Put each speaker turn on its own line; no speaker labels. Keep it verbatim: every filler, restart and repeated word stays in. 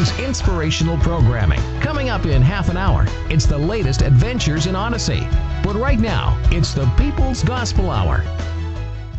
brings inspirational programming. Coming up in half an hour, it's the latest adventures in Odyssey. But right now, it's the People's Gospel Hour.